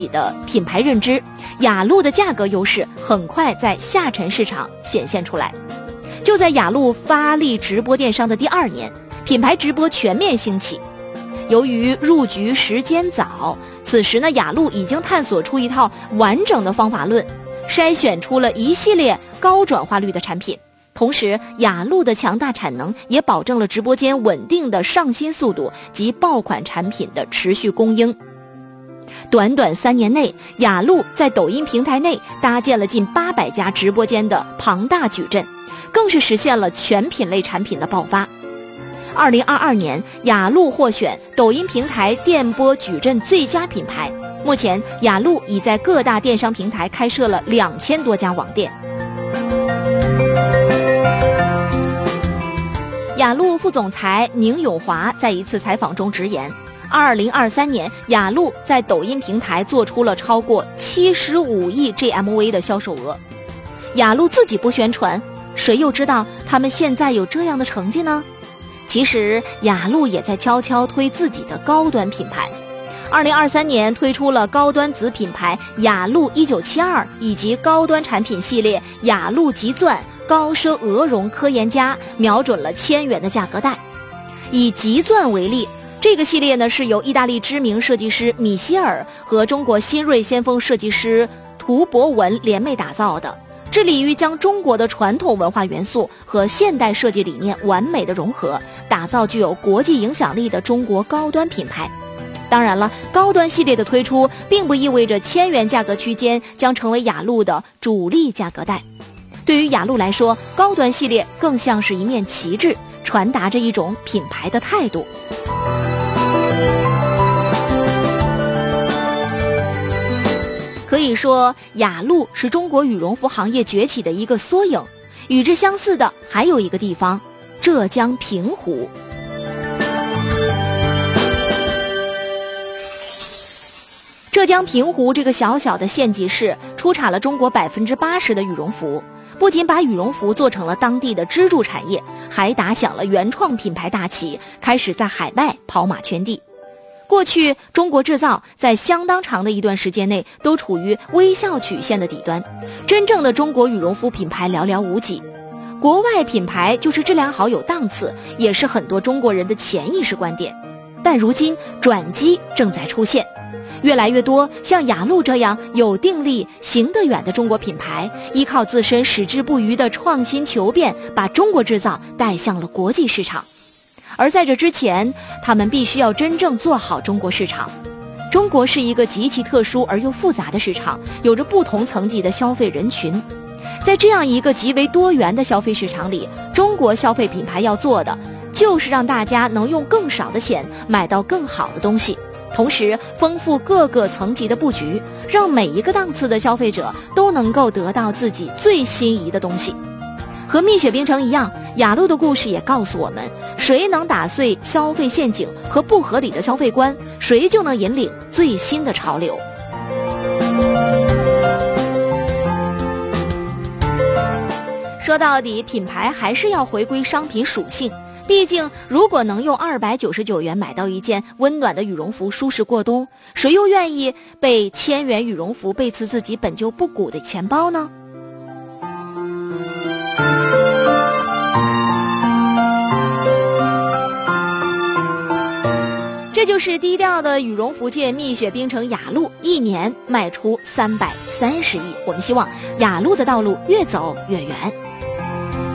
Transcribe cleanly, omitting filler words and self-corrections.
的品牌认知，雅鹿的价格优势很快在下沉市场显现出来。就在雅鹿发力直播电商的第2年，品牌直播全面兴起。由于入局时间早，此时呢，雅鹿已经探索出一套完整的方法论，筛选出了一系列高转化率的产品。同时，雅鹿的强大产能也保证了直播间稳定的上新速度及爆款产品的持续供应。短短3年内，雅鹿在抖音平台内搭建了近800家直播间的庞大矩阵，更是实现了全品类产品的爆发。2022年，雅鹿获选抖音平台电播矩阵最佳品牌。目前，雅鹿已在各大电商平台开设了2000多家网店。雅鹿副总裁宁永华在一次采访中直言，2023年雅鹿在抖音平台做出了超过75亿 GMV 的销售额。雅鹿自己不宣传，谁又知道他们现在有这样的成绩呢？其实雅鹿也在悄悄推自己的高端品牌。2023年推出了高端子品牌雅鹿1972，以及高端产品系列雅鹿极钻高奢鹅绒科研家，瞄准了1000元的价格带。以极钻为例，这个系列呢是由意大利知名设计师米歇尔和中国新锐先锋设计师涂博文联袂打造的，致力于将中国的传统文化元素和现代设计理念完美的融合，打造具有国际影响力的中国高端品牌。当然了，高端系列的推出并不意味着1000元价格区间将成为雅鹿的主力价格带。对于雅鹿来说，高端系列更像是一面旗帜，传达着一种品牌的态度。可以说，雅鹿是中国羽绒服行业崛起的一个缩影。与之相似的还有一个地方，浙江平湖。浙江平湖这个小小的县级市出产了中国80%的羽绒服，不仅把羽绒服做成了当地的支柱产业，还打响了原创品牌大旗，开始在海外跑马圈地。过去，中国制造在相当长的一段时间内都处于微笑曲线的底端，真正的中国羽绒服品牌寥寥无几。国外品牌就是质量好有档次，也是很多中国人的潜意识观点。但如今转机正在出现，越来越多像雅鹿这样有定力、行得远的中国品牌，依靠自身矢志不渝的创新求变，把中国制造带向了国际市场。而在这之前，他们必须要真正做好中国市场。中国是一个极其特殊而又复杂的市场，有着不同层级的消费人群。在这样一个极为多元的消费市场里，中国消费品牌要做的就是让大家能用更少的钱买到更好的东西，同时丰富各个层级的布局，让每一个档次的消费者都能够得到自己最心仪的东西。和蜜雪冰城一样，雅鹿的故事也告诉我们，谁能打碎消费陷阱和不合理的消费观，谁就能引领最新的潮流。说到底，品牌还是要回归商品属性。毕竟，如果能用299元买到一件温暖的羽绒服，舒适过冬，谁又愿意被1000元羽绒服背刺自己本就不鼓的钱包呢？这就是低调的羽绒服界蜜雪冰城雅鹿，一年卖出330亿。我们希望雅鹿的道路越走越远。